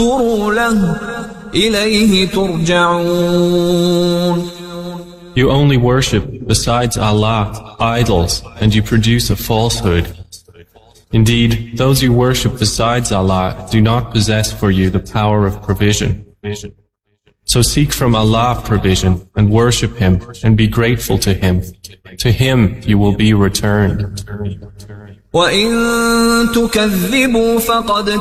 له إليه ترجعون. You only worship besides Allah idols, and you produce a falsehood. Indeed, those you worship besides Allah do not possess for you the power of provision. So seek from Allah provision and worship Him and be grateful to Him. To Him you will be returned. وَإِن تُكَذِّبُوا فَقَدْ